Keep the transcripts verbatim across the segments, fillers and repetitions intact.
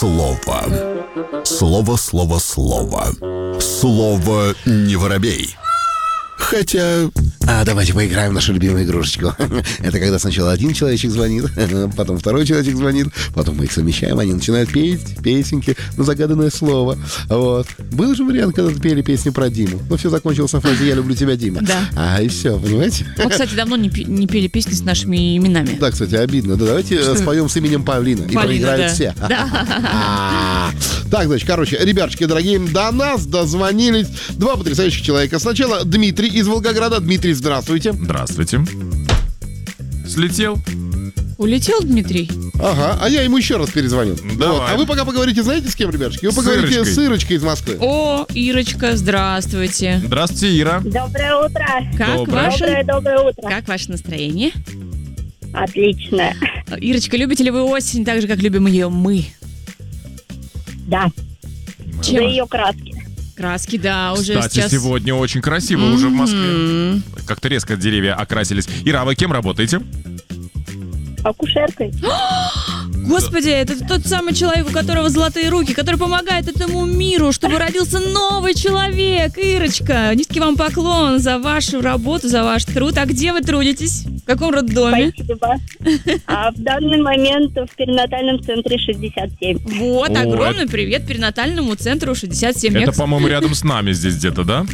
слово. Слово, слово, слово. Слово не воробей. Хотя... А давайте поиграем в нашу любимую игрушечку. Это когда сначала один человечек звонит, потом второй человечек звонит, потом мы их совмещаем, они начинают петь песенки на загаданное слово. Вот. Был же вариант, когда пели песню про Диму. Но все закончилось на фразе «Я люблю тебя, Дима». Да. А, и все, понимаете? Мы, кстати, давно не, пи- не пели песни с нашими именами. Да, кстати, обидно. Да, давайте Что? споем с именем Павлина. И Павлина, проиграют да. все. Да. Так, значит, короче, ребятушки дорогие, до нас дозвонились два потрясающих человека. Сначала Дмитрий из Волгограда. Дмитрий, здравствуйте. Здравствуйте. Слетел? Улетел Дмитрий? Ага, а я ему еще раз перезвоню. Давай. Вот. А вы пока поговорите, знаете, с кем, ребятушки? Вы С поговорите Ирочкой. с Ирочкой из Москвы. О, Ирочка, здравствуйте. Здравствуйте, Ира. Доброе утро. Как Доброе. ваше, Доброе, доброе утро. как ваше настроение? Отлично. Ирочка, любите ли вы осень так же, как любим ее мы? Да, за Чем? ее краски. Краски, да, уже Кстати, сейчас... сегодня очень красиво уже в Москве. М. Как-то резко деревья окрасились. Ира, а вы кем работаете? Акушеркой. Господи, это тот самый человек, у которого золотые руки, который помогает этому миру, чтобы родился новый человек. Ирочка, низкий вам поклон за вашу работу, за ваш труд. А где вы трудитесь? В каком роддоме? Спасибо. А в данный момент в перинатальном центре шестьдесят семь. Вот, О, огромный привет перинатальному центру шестьдесят семь. Это, Я, по-моему, рядом с нами здесь где-то, да?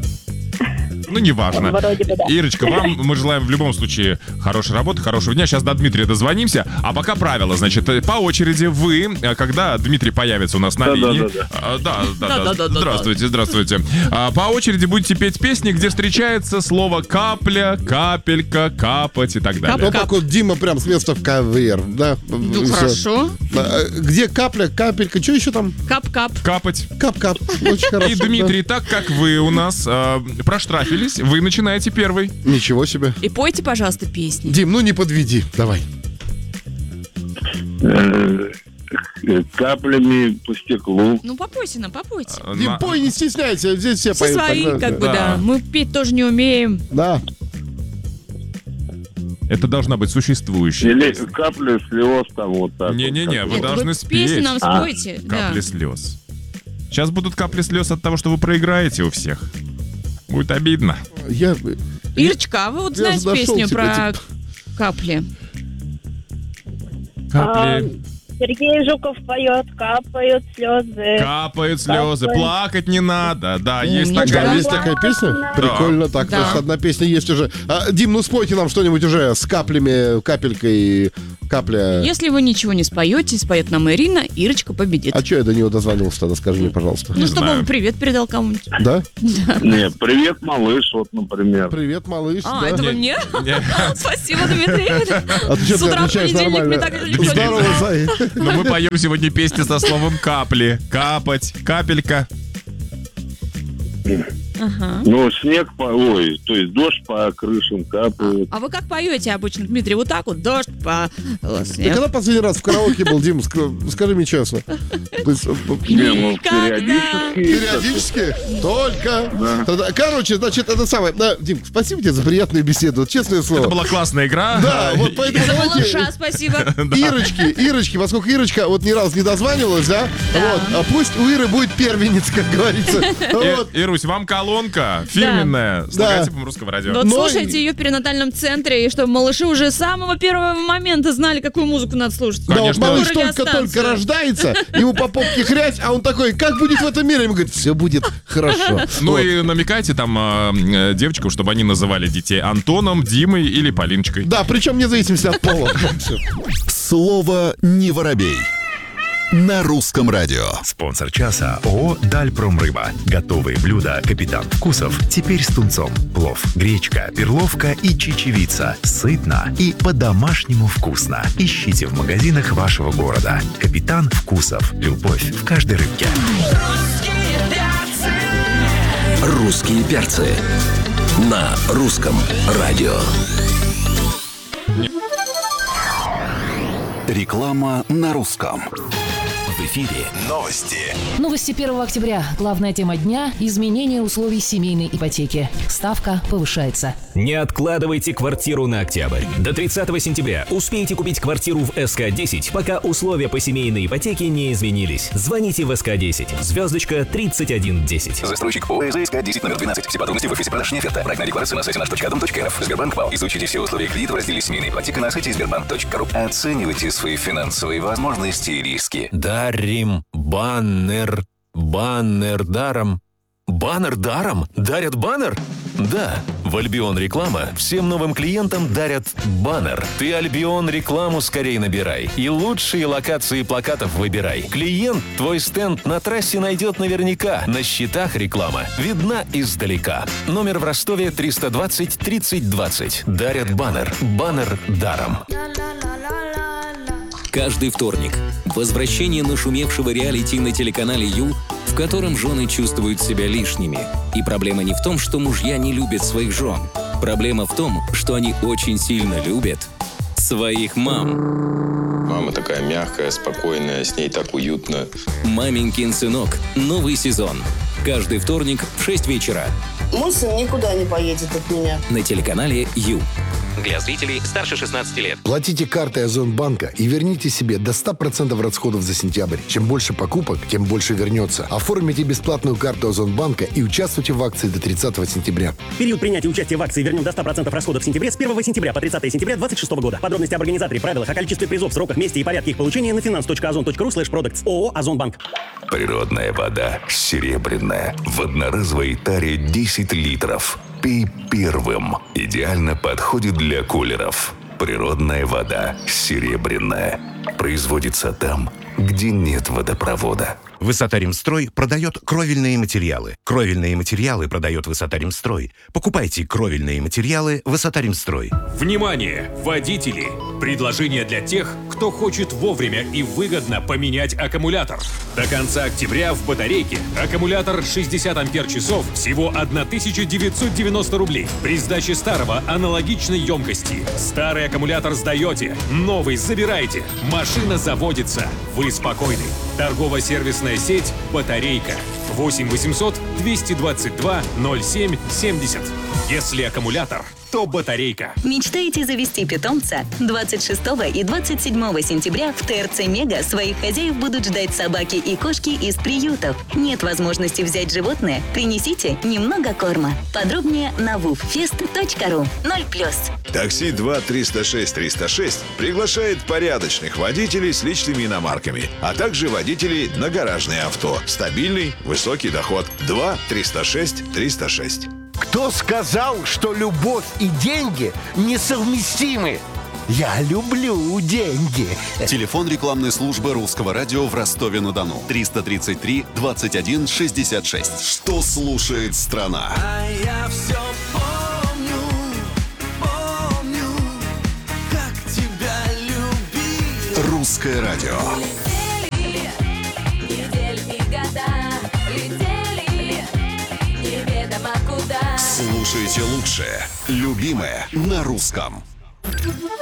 Ну, неважно. Вроде бы да. Ирочка, вам мы желаем в любом случае хорошей работы, хорошего дня. Сейчас до Дмитрия дозвонимся. А пока правила, значит, по очереди вы, когда Дмитрий появится у нас на Да, линии... да, да, а, да, да, Да, да, да, да, да, Здравствуйте, здравствуйте. А, По очереди будете петь песни, где встречается слово «капля», «капелька», «капать» и так далее. Вот так вот Дима прям с места в кавер, да? ну, И всё. хорошо. А, Где капля, капелька, что еще там? Кап-кап. Капать. Кап-кап. Очень хорошо. И, Дмитрий, так как вы у нас э, проштрафились, вы начинаете первый. Да. Ничего себе. И пойте, пожалуйста, песни. Дим, ну не подведи, давай. Э, э, Каплями по стеклу. Ну, попойте нам, попойте. Дим, На- пой, не стесняйся, здесь все Все поют. свои, тогда. как бы, Да. да. Мы петь тоже не умеем. Да. Это должна быть существующая Или песня. капля слез там вот так. Не-не-не, вот, вы Нет, должны песню спеть. нам А, спойте. Да. Капли слез. Сейчас будут капли слез от того, что вы проиграете у всех. Будет обидно. Я... Ирочка, а вы вот Я знаете нашел песню себе, про типа. капли? Капли. Сергей Жуков поет, капают слезы. Капают слезы. Капает. Плакать не надо. Да, есть Умничка. такая Да, Да. есть такая песня? Прикольно, так, Да. то есть одна песня есть уже. А, Дим, ну спойте нам что-нибудь уже с каплями, капелькой, капля. Если вы ничего не споете, споет нам Ирина, Ирочка победит. А что я до него дозвонился тогда, скажи мне, пожалуйста. Ну, чтобы знаю. он привет передал кому-нибудь. Да? Не, привет, малыш, вот, например. Привет, малыш. А, да. это вы Не- мне? не. Спасибо, Дмитрий. А ты что С ты утра в отвечаешь понедельник нормально? мне так же никто не Здорово, Зай. Но мы поем сегодня песни со словом «капли». Капать, капелька. Ага. Ну, снег по... Ой, то есть дождь по крышам капает. А вы как поете обычно, Дмитрий? Вот так вот, дождь по... Ты снег. когда последний раз в караоке был, Дим? Ск- Скажи мне честно. То есть, э, Не, ну, Никогда. периодически. Периодически? Только? Да. Тогда- Короче, значит, это самое. Да, Дим, спасибо тебе за приятную беседу. Вот честное слово. Это была классная игра. Да, вот И поэтому за давайте... малыша спасибо. Ирочки, Ирочки, поскольку Ирочка вот ни разу не дозванивалась, да? Да. Вот, а пусть у Иры будет первенец, как говорится. Вот. И- Ирусь, вам колонка фирменная с Да. логотипом Русского радио. Вот Но слушайте и- ее в перинатальном центре, и чтобы малыши уже с самого первого момента знали, какую музыку надо слушать. Да, вот Конечно. малыш Какую только-только радиостанцию. рождается, ему по попке хрясь, а он такой, как будет в этом мире? Ему говорит, все будет хорошо. Ну Вот. и намекайте там э, э, девочкам, чтобы они называли детей Антоном, Димой или Полиночкой. Да, причем вне зависимости от пола. Всё. Слово не воробей. На русском радио. Спонсор часа ООО «Дальпромрыба». Готовые блюда «Капитан Вкусов» теперь с тунцом. Плов, гречка, перловка и чечевица. Сытно и по-домашнему вкусно. Ищите в магазинах вашего города. «Капитан Вкусов». Любовь в каждой рыбке. Русские перцы. На русском радио. Реклама на русском. В эфире новости. Новости первого октября. Главная тема дня – изменение условий семейной ипотеки. Ставка повышается. Не откладывайте квартиру на октябрь. До тридцатого сентября успейте купить квартиру в эс ка десять, пока условия по семейной ипотеке не изменились. Звоните в эс ка десять. Звездочка тридцать один десять. Застройщик ООО эс ка десять номер двенадцать. Все подробности в офисе продаж «Неоферта». Проектная декларация на сайте наш точка дом точка эр эф. Сбербанк ПАО. Изучите все условия кредита в разделе «Семейная ипотека» на сайте сбербанк точка ру. Оценивайте свои финансовые возможности и риски. Дарим баннер. Баннер даром. Баннер даром? Дарят баннер? Да, в Альбион Реклама всем новым клиентам дарят баннер. Ты Альбион Рекламу скорее набирай и лучшие локации плакатов выбирай. Клиент твой стенд на трассе найдет наверняка. На счетах реклама видна издалека. Номер в Ростове триста двадцать тридцать двадцать. Дарят баннер. Баннер даром. Каждый вторник возвращение нашумевшего реалити на телеканале Ю, в котором жены чувствуют себя лишними. И проблема не в том, что мужья не любят своих жен. Проблема в том, что они очень сильно любят своих мам. Мама такая мягкая, спокойная, с ней так уютно. «Маменькин сынок». Новый сезон. Каждый вторник в шесть вечера. Мой сын никуда не поедет от меня. На телеканале Ю. Для зрителей старше шестнадцати лет. Платите картой Озонбанка и верните себе до ста процентов расходов за сентябрь. Чем больше покупок, тем больше вернется. Оформите бесплатную карту Озонбанка и участвуйте в акции до тридцатого сентября. Период принятия участия в акции «Вернем до ста процентов расходов в сентябре» с первого сентября по тридцатое сентября две тысячи двадцать шестого года. Подробности об организаторе, правилах, о количестве призов, сроках, месте и порядке их получения на финанс точка озон точка ру слэш продактс. ООО «Озонбанк». Природная вода серебряная. В одноразовой таре десять литров. Пей первым. Идеально подходит для кулеров. Природная вода серебряная. Производится там, где нет водопровода. Высота-Ремстрой продает кровельные материалы. Кровельные материалы продает Высота-Ремстрой. Покупайте кровельные материалы Высота-Ремстрой. Внимание, водители! Предложение для тех, кто хочет вовремя и выгодно поменять аккумулятор. До конца октября в батарейке аккумулятор шестьдесят ампер-часов всего тысяча девятьсот девяносто рублей. При сдаче старого аналогичной емкости. Старый аккумулятор сдаете, новый забираете. Машина заводится. Вы спокойны. Торгово-сервисная сеть «Батарейка». восемь восемьсот двести двадцать два ноль семь семьдесят. Если аккумулятор, то батарейка. Мечтаете завести питомца? двадцать шестого и двадцать седьмого сентября в ТРЦ «Мега» своих хозяев будут ждать собаки и кошки из приютов. Нет возможности взять животное? Принесите немного корма. Подробнее на вуффест точка ру. ноль плюс. Такси два триста шесть триста шесть приглашает порядочных водителей с личными иномарками, а также водителей на гаражные авто. Стабильный, высокий доход. два триста шесть триста шесть. Кто сказал, что любовь и деньги несовместимы? Я люблю деньги. Телефон рекламной службы Русского радио в Ростове-на-Дону. триста тридцать три двадцать один шестьдесят шесть. Что слушает страна? А я все помню, помню, как тебя любил. Русское радио. Летели недели и года, летели неведомо куда. Слушайте лучшее, любимое на русском.